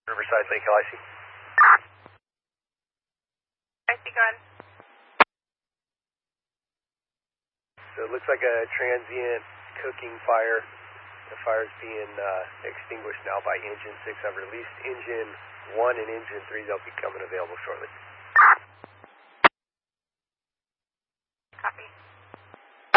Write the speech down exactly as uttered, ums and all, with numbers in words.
Riverside, Lake L I C. I see, go ahead. So it looks like a transient cooking fire. The fire is being uh, extinguished now by engine six. I've released engine one and engine three. They'll be coming available shortly.